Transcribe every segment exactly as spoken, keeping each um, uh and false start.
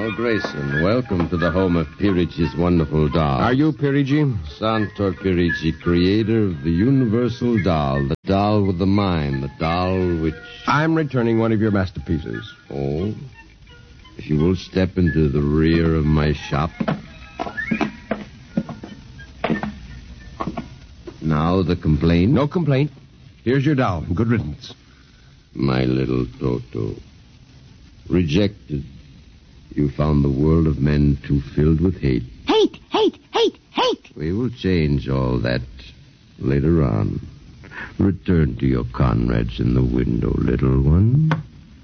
Colonel Grayson, welcome to the home of Pirigi's wonderful doll. Are you Pirigi? Santor Pirigi, creator of the universal doll, the doll with the mind, the doll which... I'm returning one of your masterpieces. Oh? If you will step into the rear of my shop. Now the complaint? No complaint. Here's your doll. Good riddance. My little Toto. Rejected. You found the world of men too filled with hate. Hate, hate, hate, hate. We will change all that later on. Return to your comrades in the window, little one.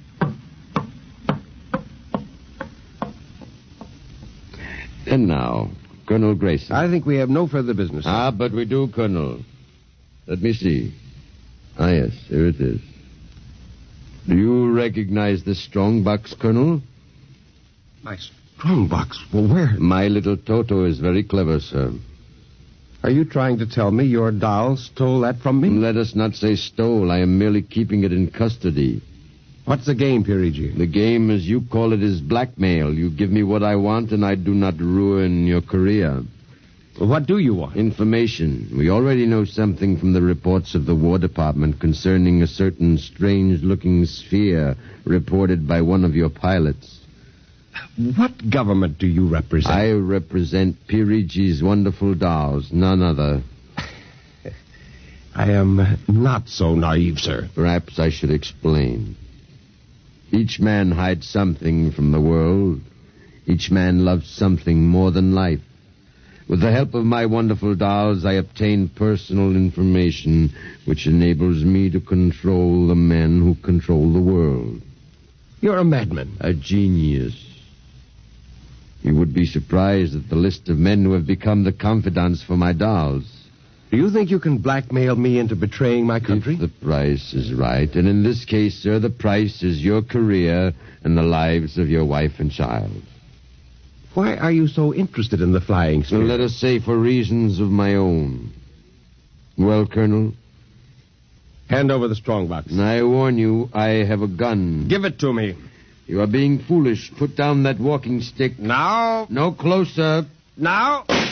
And now, Colonel Grayson. I think we have no further business. Ah, but we do, Colonel. Let me see. Ah, yes, here it is. Do you recognize this strong box, Colonel? My strong box? Well, where? My little Toto is very clever, sir. Are you trying to tell me your doll stole that from me? Let us not say stole. I am merely keeping it in custody. What's the game, Pirigi? The game, as you call it, is blackmail. You give me what I want, and I do not ruin your career. Well, what do you want? Information. We already know something from the reports of the War Department concerning a certain strange-looking sphere reported by one of your pilots. What government do you represent? I represent Pirigi's wonderful dolls, none other. I am not so naive, sir. Perhaps I should explain. Each man hides something from the world. Each man loves something more than life. With the help of my wonderful dolls, I obtain personal information which enables me to control the men who control the world. You're a madman. A genius. You would be surprised at the list of men who have become the confidants for my dolls. Do you think you can blackmail me into betraying my country? If the price is right. And in this case, sir, the price is your career and the lives of your wife and child. Why are you so interested in the flying sphere? Let us say for reasons of my own. Well, Colonel? Hand over the strong box. I warn you, I have a gun. Give it to me. You are being foolish. Put down that walking stick. Now. No closer. Now.